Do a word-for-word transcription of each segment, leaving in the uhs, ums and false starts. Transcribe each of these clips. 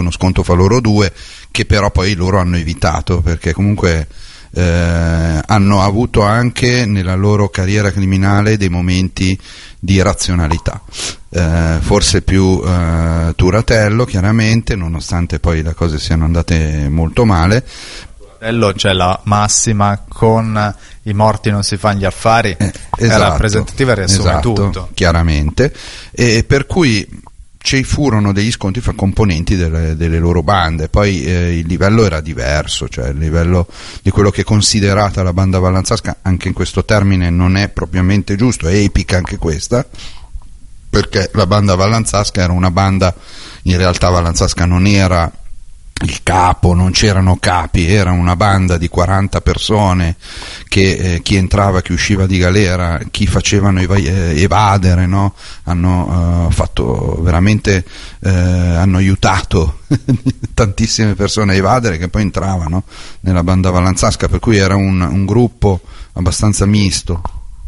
anche uno scontro fra loro due, che però poi loro hanno evitato, perché comunque eh, hanno avuto anche nella loro carriera criminale dei momenti di razionalità, eh, forse più eh, Turatello chiaramente, nonostante poi le cose siano andate molto male. C'è cioè la massima con i morti non si fanno gli affari, eh, esatto, è rappresentativa e riassume esatto, tutto chiaramente, e per cui ci furono degli scontri fra componenti delle, delle loro bande. Poi eh, il livello era diverso, cioè il livello di quello che è considerata la banda Vallanzasca, anche in questo termine non è propriamente giusto, è epica anche questa, perché la banda Vallanzasca era una banda, in realtà Vallanzasca non era il capo, non c'erano capi, era una banda di quaranta persone che eh, chi entrava, chi usciva di galera, chi facevano eva- evadere, no? Hanno uh, fatto veramente, eh, hanno aiutato tantissime persone a evadere, che poi entravano nella banda Vallanzasca, per cui era un, un gruppo abbastanza misto.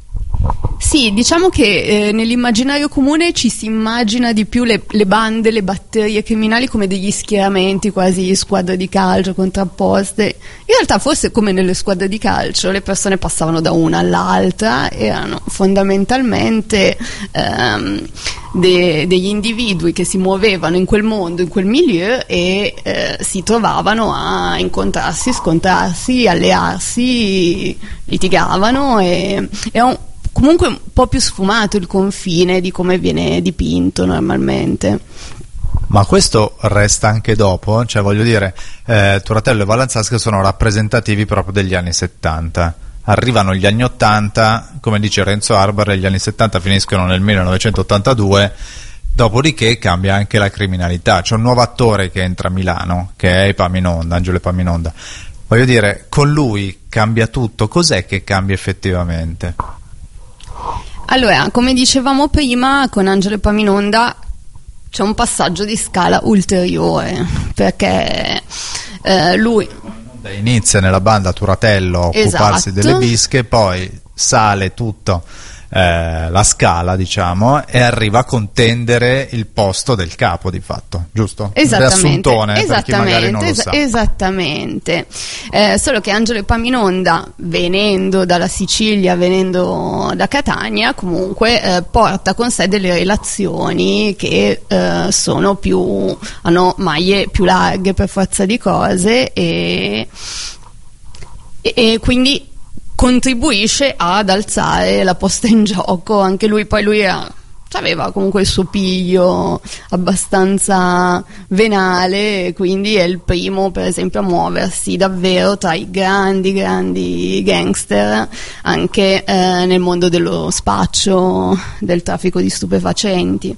Sì, diciamo che eh, nell'immaginario comune ci si immagina di più le, le bande, le batterie criminali come degli schieramenti, quasi squadre di calcio contrapposte. In realtà forse come nelle squadre di calcio le persone passavano da una all'altra, erano fondamentalmente ehm, de, degli individui che si muovevano in quel mondo, in quel milieu, e eh, si trovavano a incontrarsi, scontrarsi, allearsi, litigavano, e è un comunque un po' più sfumato il confine di come viene dipinto normalmente. Ma questo resta anche dopo, cioè voglio dire, eh, Turatello e Vallanzasca sono rappresentativi proprio degli anni settanta. Arrivano gli anni ottanta, come dice Renzo Arbor, gli anni settanta finiscono nel millenovecentottantadue, dopodiché cambia anche la criminalità. C'è un nuovo attore che entra a Milano, che è Epaminonda, Angelo Epaminonda. Voglio dire, con lui cambia tutto. Cos'è che cambia effettivamente? Allora, come dicevamo prima, con Angelo Epaminonda c'è un passaggio di scala ulteriore, perché eh, lui inizia nella banda Turatello a occuparsi esatto. delle bische, poi sale tutto eh, la scala, diciamo, e arriva a contendere il posto del capo, di fatto, giusto? Esattamente, Riassuntone, esattamente, per chi magari non lo es- sa. Esattamente, eh, solo che Angelo Epaminonda, venendo dalla Sicilia, venendo da Catania, comunque eh, porta con sé delle relazioni che eh, sono più, hanno maglie più larghe per forza di cose, e, e, e quindi contribuisce ad alzare la posta in gioco. Anche lui, poi lui era, aveva comunque il suo piglio abbastanza venale, quindi è il primo per esempio a muoversi davvero tra i grandi grandi gangster anche eh, nel mondo dello spaccio, del traffico di stupefacenti.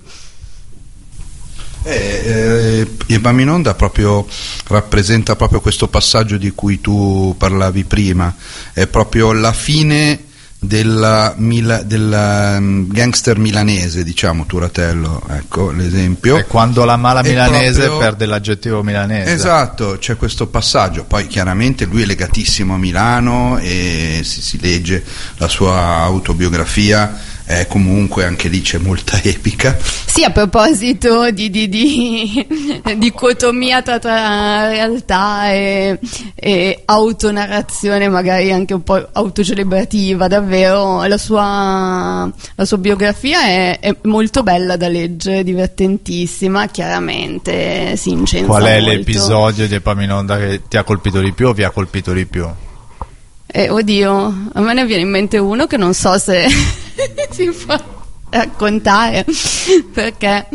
Eh, eh, Epaminonda proprio rappresenta proprio questo passaggio di cui tu parlavi prima, è proprio la fine della, mila, della um, gangster milanese, diciamo, Turatello, ecco l'esempio. È quando la mala milanese proprio perde l'aggettivo milanese. Esatto, c'è questo passaggio. Poi chiaramente lui è legatissimo a Milano e si, si legge la sua autobiografia. Eh, comunque anche lì c'è molta epica. Sì, a proposito di, di, di dicotomia tra, tra realtà e, e autonarrazione, magari anche un po' autocelebrativa, davvero la sua, la sua biografia è, è molto bella da leggere, divertentissima, chiaramente si incensa Qual è molto. L'episodio di Epaminonda che ti ha colpito di più o vi ha colpito di più? Eh, oddio, a me ne viene in mente uno che non so se si può raccontare, perché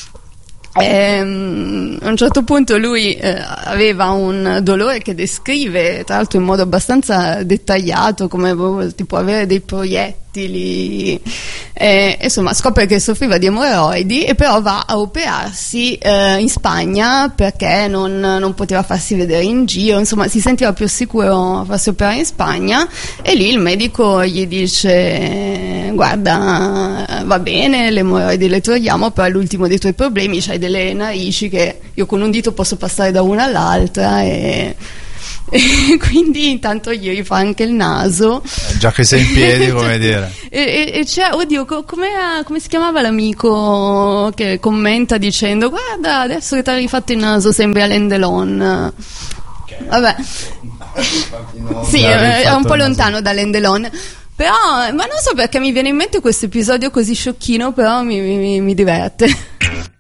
ehm, a un certo punto lui eh, aveva un dolore che descrive tra l'altro in modo abbastanza dettagliato, come tipo avere dei proiettili, eh, insomma scopre che soffriva di emorroidi e però va a operarsi eh, in Spagna perché non, non poteva farsi vedere in giro, insomma si sentiva più sicuro a farsi operare in Spagna, e lì il medico gli dice guarda, va bene, le emorroidi le togliamo, però all'ultimo dei tuoi problemi c'hai delle narici che io con un dito posso passare da una all'altra e... e quindi intanto gli rifà anche il naso, già che sei in piedi, come dire. e, e, e c'è, oddio, co- come, come si chiamava l'amico che commenta dicendo guarda adesso che ti hai rifatto il naso sembri Alain Delon. Vabbè, sì, è, è un po' lontano da Alain Delon, però ma non so perché mi viene in mente questo episodio così sciocchino, però mi, mi, mi diverte.